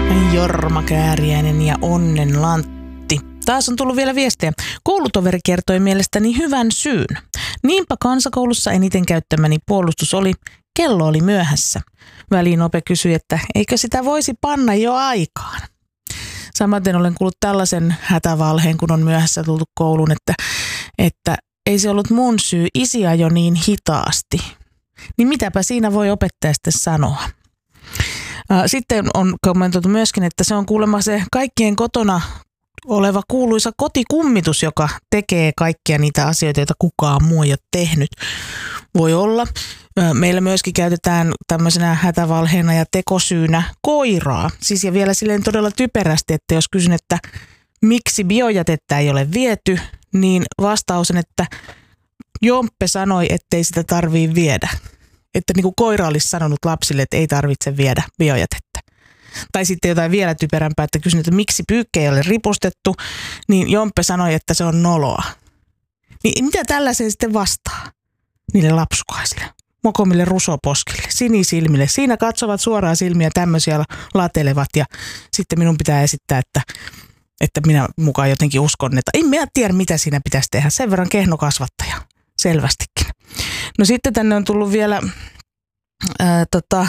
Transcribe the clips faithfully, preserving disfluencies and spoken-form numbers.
Jorma Kääriäinen ja Onnen Lantti. Taas on tullut vielä viestiä. Koulutoveri kertoi mielestäni hyvän syyn. Niinpä kansakoulussa eniten käyttämäni puolustus oli, kello oli myöhässä. Väliin Ope kysyi, että eikö sitä voisi panna jo aikaan. Samaten olen kuullut tällaisen hätävalheen, kun on myöhässä tultu kouluun, että, että ei se ollut mun syy, isi ajoi niin hitaasti. Niin mitäpä siinä voi opettaja sitten sanoa? Sitten on kommentoitu myöskin, että se on kuulemma se kaikkien kotona oleva kuuluisa kotikummitus, joka tekee kaikkia niitä asioita, joita kukaan muu ei ole tehnyt. Voi olla. Meillä myöskin käytetään tämmöisenä hätävalheena ja tekosyynä koiraa. Siis ja vielä silleen todella typerästi, että jos kysyn, että miksi biojätettä ei ole viety, niin vastaus on, että Jomppe sanoi, ettei sitä tarvii viedä. Että niin kuin koira olisi sanonut lapsille, että ei tarvitse viedä biojätettä. Tai sitten jotain vielä typerämpää, että kysyn, että miksi pyykkä ei ole ripustettu, niin Jomppe sanoi, että se on noloa. Niin mitä tällaiseen sitten vastaa niille lapsukaisille, mokomille rusoposkille, sinisilmille? Siinä katsovat suoraan silmiä, tämmöisiä latelevat ja sitten minun pitää esittää, että, että minä mukaan jotenkin uskon, että en minä tiedä, mitä siinä pitäisi tehdä. Sen verran kehno kasvattaja, selvästikin. No sitten tänne on tullut vielä ää, tota,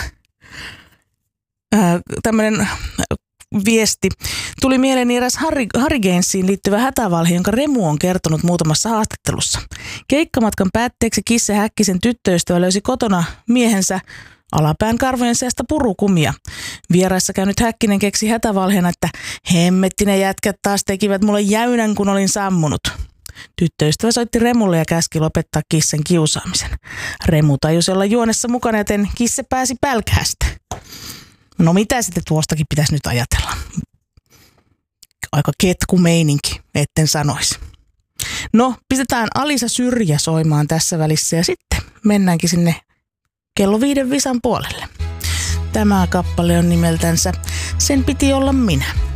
ää, tämmöinen viesti. Tuli mieleeni eräs Hurricanesiin liittyvä hätävalhe, jonka Remu on kertonut muutamassa haastattelussa. Keikkamatkan päätteeksi Kisse Häkkisen tyttöystävä löysi kotona miehensä alapään karvojen seasta purukumia. Vieraissa käynyt Häkkinen keksi hätävalheena, että hemmetti ne jätkät taas tekivät mulle jäynän, kun olin sammunut. Tyttöystävä soitti Remulle ja käski lopettaa Kissen kiusaamisen. Remu tajusi olla juonessa mukana, joten Kisse pääsi pälkähästä. No mitä sitten tuostakin pitäisi nyt ajatella? Aika ketku meininki, etten sanoisi. No, pistetään Alisa Syrjä soimaan tässä välissä ja sitten mennäänkin sinne kello viiden visan puolelle. Tämä kappale on nimeltänsä Sen piti olla minä.